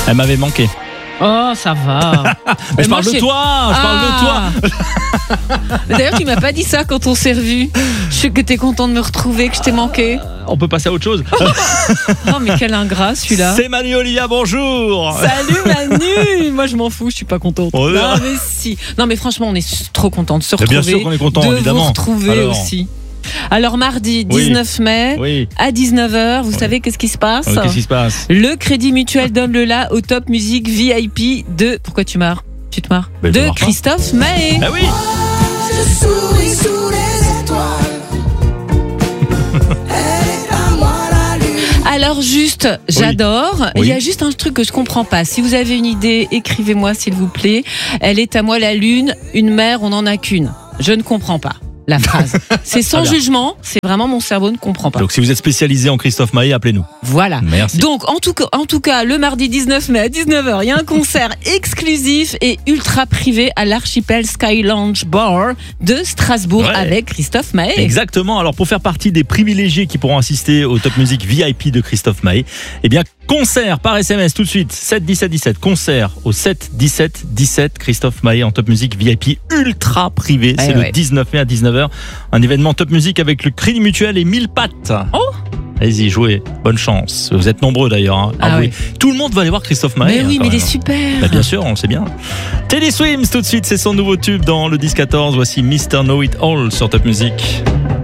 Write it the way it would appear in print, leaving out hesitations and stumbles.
Elle m'avait manqué. Oh, ça va. Mais je parle de toi. Je parle de toi. D'ailleurs, tu m'as pas dit ça quand on s'est revus. Je sais que t'es content de me retrouver, que je t'ai manqué. On peut passer à autre chose. Oh, mais quel ingrat celui-là. C'est Manu Olivia, bonjour. Salut Manu. Moi je m'en fous, je suis pas contente. Oh, non mais si. Non mais franchement on est trop content de se Mais retrouver. bien sûr qu'on est content, de évidemment. vous retrouver Alors. aussi. Alors mardi 19 mai Oui. à 19h, vous savez qu'est-ce qui se passe? Qu'est-ce qui se passe? Le Crédit Mutuel donne le la au Top Music VIP de... Pourquoi tu marres? Tu te marres? Mais je De marre pas. Christophe Maé. Ah oui. Je souris sous les étoiles. Elle est à moi la lune. Alors juste, j'adore. Oui. Il y a juste un truc que je comprends pas. Si vous avez une idée, écrivez-moi s'il vous plaît. Elle est à moi la lune, une mère, on n'en a qu'une. Je ne comprends pas la phrase. C'est sans Très bien. jugement, c'est vraiment mon cerveau ne comprend pas. Donc si vous êtes spécialisé en Christophe Maé, appelez-nous. Voilà. Merci. Donc en tout cas, le mardi 19 mai à 19h, il y a un concert exclusif et ultra privé à l'Archipel Sky Lounge Bar de Strasbourg Ouais. avec Christophe Maé. Exactement. Alors pour faire partie des privilégiés qui pourront assister au Top Music VIP de Christophe Maé, eh bien concert par SMS tout de suite 7 17 17. Concert au 7 17 17. Christophe Maé en Top Music VIP ultra privé. C'est Ouais. le 19 mai à 19h. Un événement Top Music avec le Crédit Mutuel et 1000 pattes. Oh. Allez-y, jouez. Bonne chance. Vous êtes nombreux d'ailleurs. Hein. Ah oui. Tout le monde va aller voir Christophe Maé. Mais oui, hein, mais quand il est même. super. Bah, bien sûr, on le sait bien. Teddy Swims tout de suite, c'est son nouveau tube dans le 10-14. Voici Mr. Know It All sur Top Music.